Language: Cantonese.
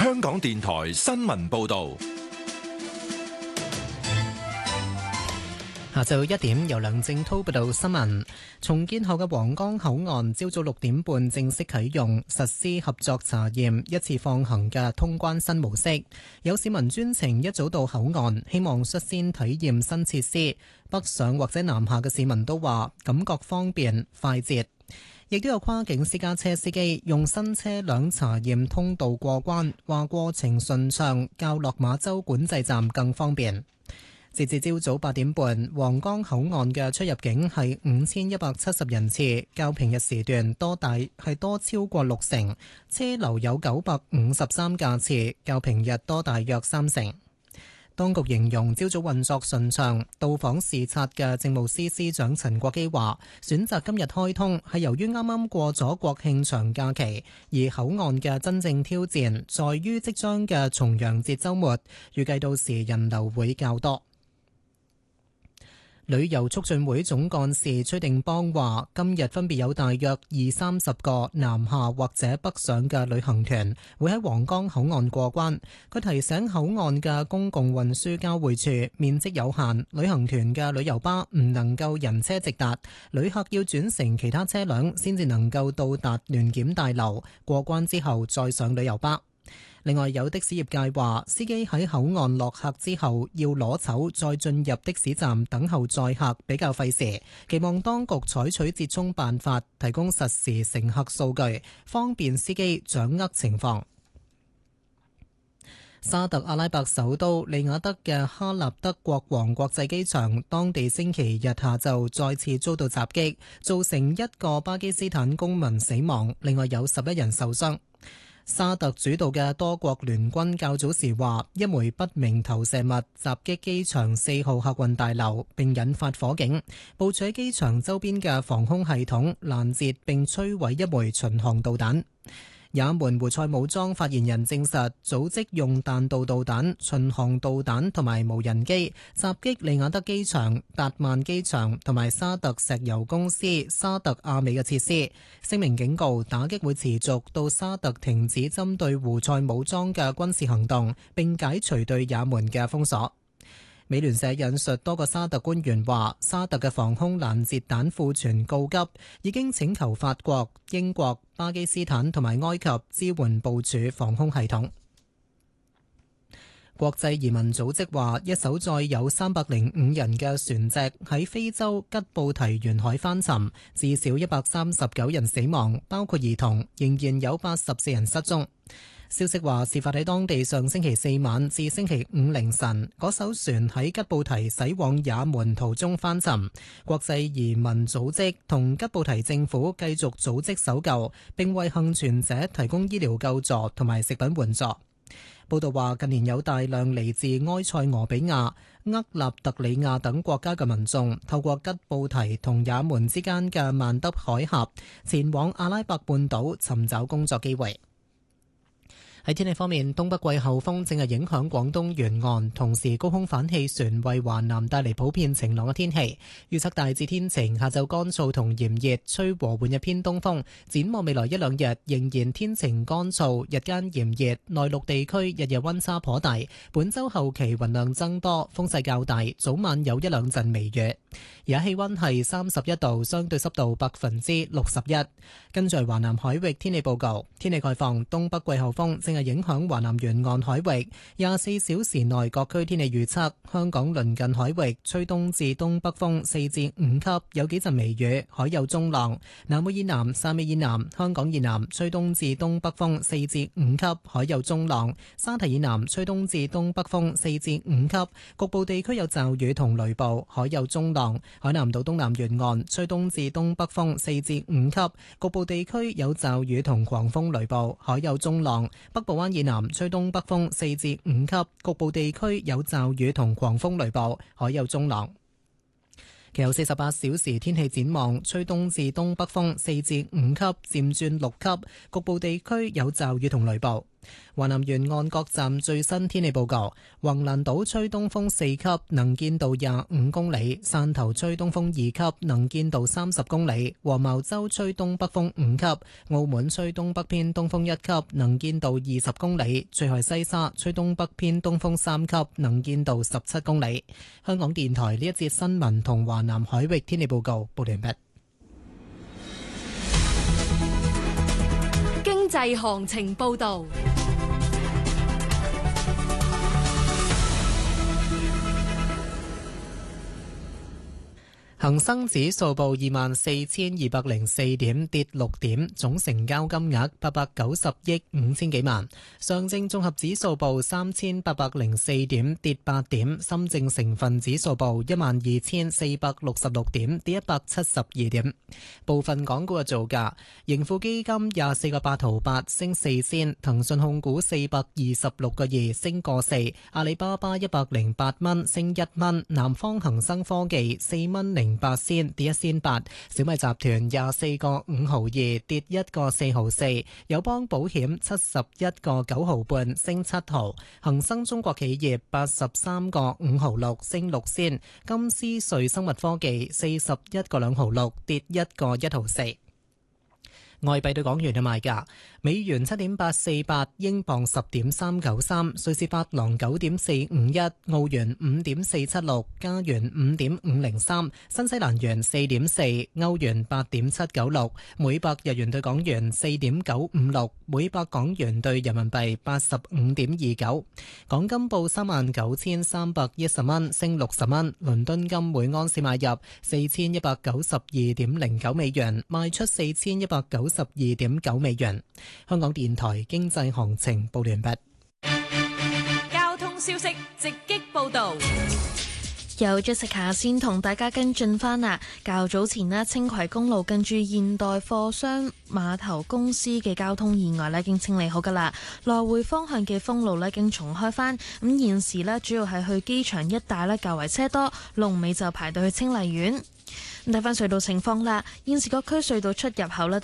香港電台新聞報道。 下晝1點，由梁正滔報道新聞。重建後嘅皇崗口岸朝早6點半正式啟用，實施合作查驗、一次放行嘅通關新模式。有市民專程一早到口岸，希望率先體驗新設施。北上或者南下嘅市民都話感覺方便快捷。亦都有跨境私家車司機用新車輛查驗通道過關，話過程順暢，較落馬洲管制站更方便。截至朝早8點半，皇崗口岸嘅出入境係5170人次，較平日時段多超過60%，車流有953架次，較平日多大約30%。當局形容朝早運作順暢，到訪視察嘅政務司司長陳國基話，選擇今日開通係由於啱啱過咗國慶長假期，而口岸嘅真正挑戰在於即將嘅重陽節週末，預計到時人流會較多。旅遊促進會總幹事崔定邦話，今日分別有大約20-30個南下或者北上嘅旅行團會喺皇崗口岸過關。佢提醒口岸嘅公共運輸交匯處面積有限，旅行團嘅旅遊巴唔能夠人車直達，旅客要轉乘其他車輛先至能夠到達聯檢大樓，過關之後再上旅遊巴。另外，有的士業界話，司機喺口岸落客之後要攞籌再進入的士站等候載客，比較費時，期望當局採取折衷辦法，提供實時乘客數據，方便司機掌握情況。沙特阿拉伯首都利雅得嘅哈納德國王國際機場，當地星期日下晝再次遭到襲擊，造成1個巴基斯坦公民死亡，另外有11人受傷。沙特主導嘅多國聯軍較早時話，一枚不明投射物襲擊機場4號客運大樓，並引發火警。部署喺機場周邊嘅防空系統攔截並摧毀一枚巡航導彈。也門胡塞武裝發言人證實，組織用彈道導彈、巡航導彈同埋無人機襲擊利雅得機場、達曼機場同埋沙特石油公司沙特阿美嘅設施。聲明警告，打擊會持續到沙特停止針對胡塞武裝嘅軍事行動，並解除對也門嘅封鎖。美聯社引述多個沙特官員話，沙特嘅防空攔截彈庫存告急，已經請求法國、英國、巴基斯坦同埋埃及支援部署防空系統。國際移民組織話，一艘載有305人嘅船隻喺非洲吉布提沿海翻沉，至少139人死亡，包括兒童，仍然有84人失蹤。消息話，事發喺當地上星期4晚至星期5凌晨，嗰艘船喺吉布提駛往也門途中翻沉。國際移民組織同吉布提政府繼續組織搜救，並為幸存者提供醫療救助同埋食品援助。報道話，近年有大量嚟自埃塞俄比亞、厄立特里亞等國家嘅民眾透過吉布提同也門之間嘅曼德海峽前往阿拉伯半島尋找工作機會。喺天氣方面，東北季候風正係影響廣東沿岸，同時高空反氣旋為華南帶嚟普遍晴朗嘅天氣。預測大致天晴，下晝乾燥同炎熱，吹和緩嘅偏東風。展望未來1-2日，仍然天晴乾燥，日間炎熱，內陸地區日夜溫差頗大。本週後期雲量增多，風勢較大，早晚有1-2陣微雨。而家氣溫係31度，相對濕度61%。跟住華南海域天氣報告，天氣概況，東北季候風正係影響華南沿岸海域。24小時內各區天氣預測，香港鄰近海域吹東至東北風4至5級，有幾陣微雨，海有中浪。南澳以南、汕尾以南、香港以南吹東至東北風4至5級，海有中浪。沙堤以南吹東至東北風4至5級，局部地區有驟雨同雷暴，海有中浪。海南島東南沿岸吹東至東北風4至5級，局部地區有驟雨同狂風雷暴，海有中浪。北部灣以南吹東北風4至5級，局部地區有驟雨同狂風雷暴，海有中浪。其後48小時天氣展望，吹東至東北風4至5級，漸轉6級，局部地區有驟雨同雷暴。 華南沿岸各站最新天氣報告：橫瀾島吹東風4級，能見度25公里；汕頭吹東風2級，能見度30公里；黃茅洲吹東北風5級；澳門吹東北偏東風1級，能見度20公里；最後西沙吹東北偏東風3級，能見度17公里。香港電台呢一節新聞同華南海域天氣報告報完畢。 經濟行情報道。 恒生指數報24,204點，跌6點，總成交金額890億5千幾萬。上證綜合指數報3,804點，跌8點。深證成分指數報12,466點，跌172點。部分港股嘅造價：盈富基金24個8毫8升4仙，騰訊控股426個2升個4，阿里巴巴108蚊升1蚊，南方恒生科技4蚊08仙跌1仙8，小米集團24個5毫2跌1個4毫4，友邦保險71個9毫半升7毫，恒生中國企業83個5毫6升6仙，金斯瑞生物科技41個2毫6跌1個1毫4。外幣對港元嘅賣價：美元7.848，英鎊10.393，瑞士法郎9.451，澳元5.476，加元5.503，新西蘭元4.4，歐元8.796，每百日元對港元4.956，每百港元對人民幣85.29。港金報39,310蚊，升60蚊。倫敦金每安士買入4,192.09美元，賣出4,192.9美元。香港電台經濟行情報完畢。 交通消息直擊報道。 有 Jessica 先同大家跟進返啦。較早前呢，青葵公路近住現代貨商碼頭公司嘅交通意外呢已經清理好噶啦，來回方向嘅封路呢已經重開返。咁現時呢，主要係去機場一帶呢較為車多，龍尾就排到去清麗苑。睇翻隧道情況啦，現時各區隧道出入口呢